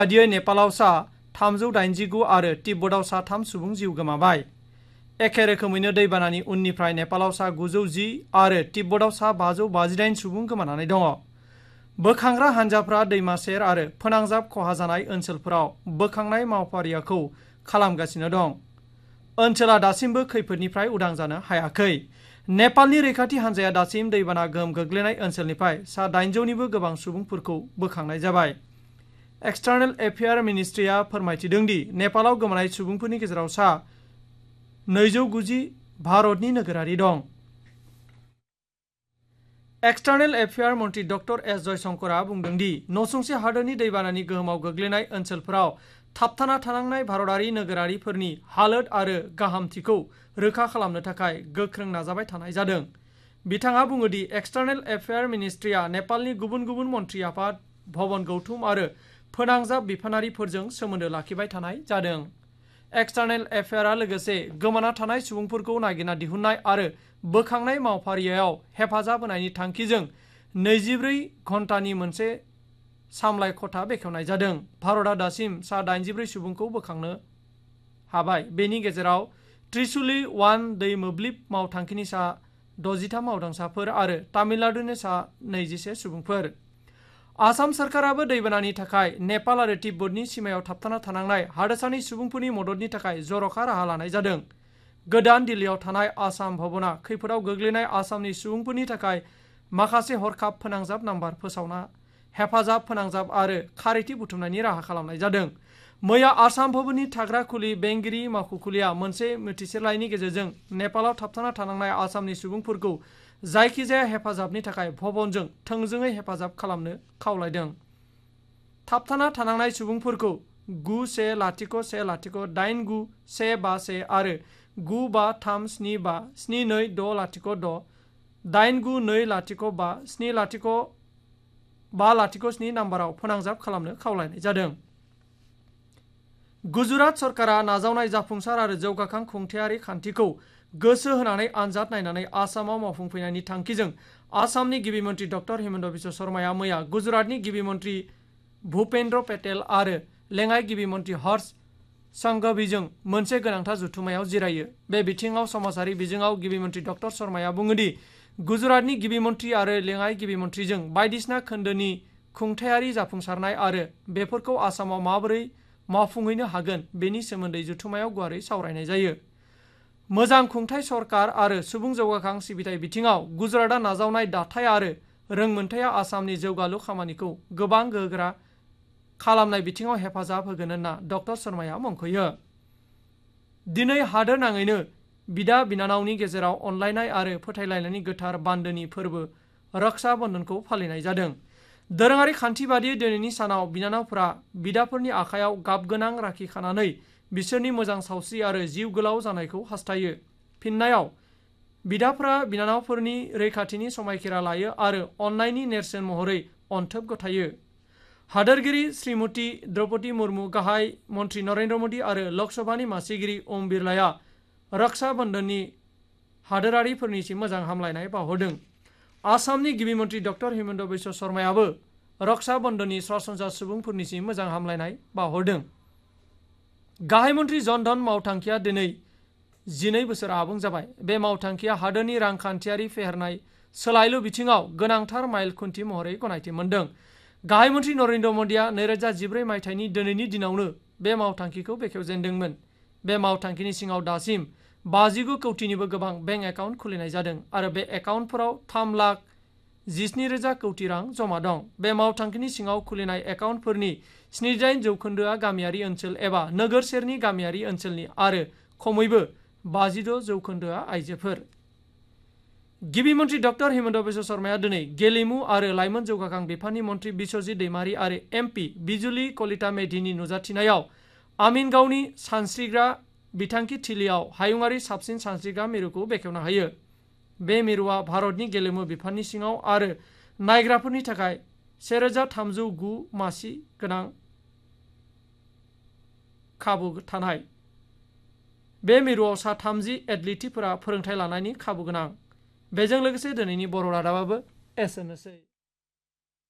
बादियै नेपालाव सा 389 आरो तिब्बताव सा 3 सुबुं जिउ गोमाबाय। एखे रोखोमैनो दैबानानि उननिफ्राय नेपालाव सा 910 आरो तिब्बताव सा 558 सुबुं गोमानानै दङ। बोखांग्रा हानजाफ्रा दैमा सेर आरो फोनांजाब खहा जानाय ओनसोलफोराव बोखांनाय मावफारियाखौ खालामगासिनो दं। ओनसोला दासिमबो खैफोदनिफ्राय उदां जानो हायाखै। नेपालनि रैखाथि हानजाया दासिम दैबाना गोहोम गोग्लैनाय ओनसोलनिफ्राय सा 800निबो गोबां सुबुंफोरखौ बोखांनाय जाबाय। एक्सटार्नेल एफेयार मिनिस्ट्रिया फोरमायथिदों दि नेपालाव गोमानाय सुबुंफोरनि गेजेराव सा 290 भारतनि नोगोरारि दं। एक्सटार्नेल एफेयार मन्त्रि डक्टर एस जयशंकरआ बुंदों दि नसुंसे हादोरनि दैबानानि गोहोमाव गोग्लैनाय ओनसोलफोराव थाबथाना थानांनाय भारतारि नोगोरारिफोरनि हालोद आरो गाहामथिखौ रोखा खालामनो थाखाय गोख्रों नाजाबाय थानाय जादों। बिथाङा बुङो दि एक्सटार्नेल एफेयार मिनिस्ट्रिया नेपालनि गुबुन गुबुन मन्त्रि आफाद, भवन गौथुम आरो फोनांजाब बिफानारिफोरजों सोमोन्दो लाखिबाय थानाय जादों। एक्सटार्नेल एफेयारआ लोगोसे गोमाना थानाय सुबुंफोरखौ नागिरना दिहुननाय आरो बोखांनाय मावफारियाव हेफाजाब होनायनि थांखिजों 24 घन्टानि मोनसे सामलाय खथा बेखेवनाय जादों। भारतआ दासिम सा 84 सुबुंखौ बोखांनो हाबाय। बेनि गेजेराव त्रिशुलि 1 दै मोब्लिब मावथांखिनि सा 63 मावदांसाफोर आरो तामिलनाडुनि सा 21 सुबुंफोर। आसाम सरकाराबो दैबानानि थाखाय नेपाल आरो तिब्बतनि सीमायाव थाबथाना थानांनाय हादोरसानि सुबुंफोरनि मददनि थाखाय जर'खा राहा लानाय जादों। गोदान दिल्लीयाव थानाय आसाम भवना खैफोदाव गोग्लैनाय आसामनि सुबुंफोरनि थाखाय माखासे हरखाब फोनांजाब नाम्बार फोसावना हेफाजाब फोनांजाब आरो खारिथि बुथुमनायनि राहा खालामनाय जादों। मैया आसाम भवननि थाग्रा खुलि बेंगिरि मावख'खुलिया मोनसे मिथिसिरलाइनि गेजेरजों नेपालाव थाबथाना थानांनाय आसामनि सुबुंफोरखौ जायखिजाया हेफाजाबनि थाखाय भवनजों थोंजोङै हेफाजाब खालामनो खावलायदों। थाबथाना थानांनाय सुबुंफोरखौ 9101089151 आरो 9537572606 89205705007 नाम्बाराव फोनांजाब खालामनो खावलायनाय जादों। गुजरात सरकारा नाजावनाय जाफुंसार आरो जौगाखां खुंथायारि खान्थिखौ गोसो होनानै आनजाद नायनानै आसामाव मावफुंफैनायनि थांखिजों आसामनि गिबि मन्त्रि डक्टर हिमन्त बिश्व शर्माया मैया गुजरातनि गिबि मन्त्रि भूपेन्द्र पेटेल आरो लेङाइ गिबि मन्त्रि हर्ष संघवीजों मोनसे गोनांथार जथुम्मायाव जिरायो। बे बिथिङाव समाजारि बिजोङाव गिबि मन्त्रि डक्टर शर्माया बुङो दि गुजरातनि गिबि मन्त्रि आरो लेङाइ गिबि मन्त्रिजों बायदिसिना खोन्दोनि खुंथायारि जाफुंसारनाय आरो बेफोरखौ आसामाव माबोरै मावफुंहैनो हागोन बेनि सोमोन्दै जथुम्मायाव गुवारै सावरायनाय जायो। मोजां खुंथाय सरकार आरो सुबुं जौगाखां सिबिथाय बिथिङाव गुजरातआ नाजावनाय दाथाय आरो रोंमोनथाया आसामनि जौगालु खामानिखौ गोबां गोहोगोरा खालामनाय बिथिङाव हेफाजाब होगोन होनना डक्टर शर्माया मुंख'यो। दिनै हादोर नाङैनो बिदा बिनानावनि गेजेराव अनलायनाय आरो फोथायलायनायनि गोथार बान्दोनि फोरबो रक्षा बन्धनखौ फालिनाय जादों। दोरोङारि खान्थि बादियै दिनैनि सानाव बिनानावफोरा बिदाफोरनि आखायाव गाबगोनां राखि खानानै बिसोरनि मोजां सावस्रि आरो जिउ गोलाव जानायखौ हास्थायो। फिननायाव बिदाफोरा बिनानावफोरनि रैखाथिनि समायखिरा लायो आरो अननायनि नेरसोन महरै अनथोब गथायो। हादोरगिरि श्रीमती द्रौपदी मुर्मु, गाहाय मन्त्रि नरेन्द्र मोदी आरो लकसभानि मासिगिरि ओम बिरलाया रक्षा बन्धननि हादोरारिफोरनिसिम मोजां हामलायनाय बावहरदों। आसामनि गिबि मन्त्रि डक्टर हिमन्त बिश्व शर्मायाबो रक्षा बन्धननि सरासनस्रा सुबुंफोरनिसिम मोजां हामलायनाय बावहरदों। गाहाय मन्त्रि जन धन मावथांखिया दिनै 12 बोसोर आबुं जाबाय। बे मावथांखिया हादोरनि रांखान्थियारि फेहेरनाय सोलायलु बिथिङाव गोनांथार माइल खुन्थि महरै गनायथि मोनदों। गाहाय मन्त्रि नरेन्द्र मोदीआ 2014 मायथाइनि दिनैनि दिनावनो बे मावथांखिखौ बेखेवजेनदोंमोन। बे मावथांखिनि सिङाव दासिम 59 कौटिनिबो गोबां बेंक एकाउन्ट खुलिनाय जादों आरो बे एकाउन्टफोराव 3,17,000 कौटि रां जमा दं। बे मावथांखिनि सिङाव खुलिनाय एकाउन्टफोरनि 78% गामियारि ओनसोल एबा नोगोर सेरनि गामियारि ओनसोलनि आरो खमैबो 56% आइजोफोर। गिबि मन्त्रि डक्टर हिमन्त बिश्व शर्माया दिनै गेलेमु आरो लाइमोन जौगाखां बिफाननि मन्त्रि बिश्वजित दैमारी आरो एमपि बिजुली कलिता मेधिनि नुजाथिनायाव आमिनगावनि सानस्रिग्रा बिथांखि थिलियाव हायुङारि साबसिन सानस्रिग्रा मिरुखौ बेखेवना होयो। बे मिरुआ भारतनि गेलेमु बिफाननि सिङाव आरो नायग्राफोरनि थाखाय 1309 मासि गोनां खाबु थानाय। बे मिरुआव सा 30 एथलीटफोरा फोरोंथाय लानायनि खाबु गोनां। बेजों लोगोसे दिनैनि बर' रादाबाबो एसेनोसै।